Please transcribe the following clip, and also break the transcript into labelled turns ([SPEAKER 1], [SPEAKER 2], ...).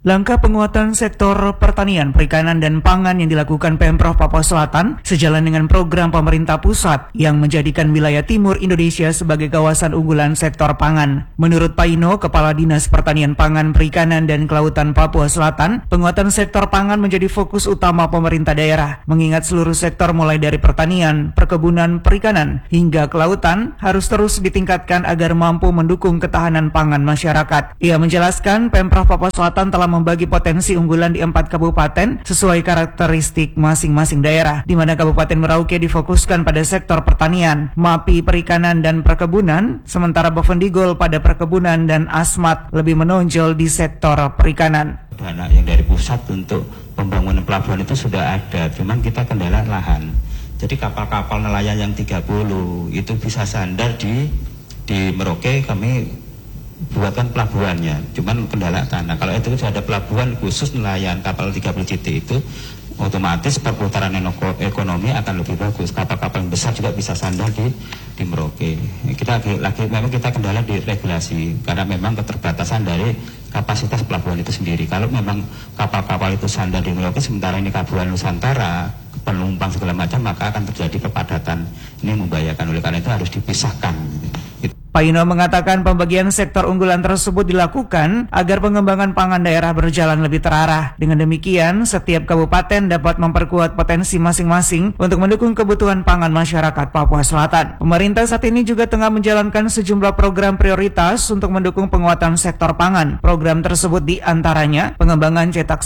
[SPEAKER 1] Langkah penguatan sektor pertanian, perikanan, dan pangan yang dilakukan Pemprov Papua Selatan sejalan dengan program pemerintah pusat yang menjadikan wilayah timur Indonesia sebagai kawasan unggulan sektor pangan. Menurut Paino, Kepala Dinas Pertanian Pangan, Perikanan, dan Kelautan Papua Selatan, penguatan sektor pangan menjadi fokus utama pemerintah daerah, mengingat seluruh sektor mulai dari pertanian, perkebunan, perikanan, hingga kelautan harus terus ditingkatkan agar mampu mendukung ketahanan pangan masyarakat. Ia menjelaskan Pemprov Papua Selatan telah membagi potensi unggulan di 4 kabupaten sesuai karakteristik masing-masing daerah, di mana Kabupaten Merauke difokuskan pada sektor pertanian, MAPI perikanan dan perkebunan, sementara Bovendigul pada perkebunan dan Asmat lebih menonjol di sektor perikanan.
[SPEAKER 2] Dana yang dari pusat untuk pembangunan pelabuhan itu sudah ada, cuman kita kendala lahan. Jadi kapal-kapal nelayan yang 30 itu bisa sandar di Merauke, kami buatkan pelabuhannya, cuman kendala tanah. Kalau itu sudah ada pelabuhan khusus nelayan kapal 30 JT itu, otomatis perputaran ekonomi akan lebih bagus. Kapal-kapal yang besar juga bisa sandar di Merauke. Memang kita kendala di regulasi karena memang keterbatasan dari kapasitas pelabuhan itu sendiri. Kalau memang kapal-kapal itu sandar di Merauke, sementara ini Pelabuhan Nusantara penumpang segala macam, maka akan terjadi kepadatan. Ini membahayakan, oleh karena itu harus dipisahkan.
[SPEAKER 1] Paino mengatakan pembagian sektor unggulan tersebut dilakukan agar pengembangan pangan daerah berjalan lebih terarah. Dengan demikian, setiap kabupaten dapat memperkuat potensi masing-masing untuk mendukung kebutuhan pangan masyarakat Papua Selatan. Pemerintah saat ini juga tengah menjalankan sejumlah program prioritas untuk mendukung penguatan sektor pangan. Program tersebut diantaranya pengembangan cetak